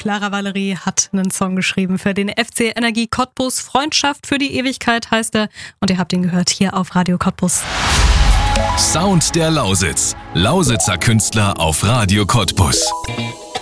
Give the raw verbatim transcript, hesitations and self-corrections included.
Clara Valerie hat einen Song geschrieben für den F C Energie Cottbus. Freundschaft für die Ewigkeit heißt er. Und ihr habt ihn gehört hier auf Radio Cottbus. Sound der Lausitz. Lausitzer Künstler auf Radio Cottbus.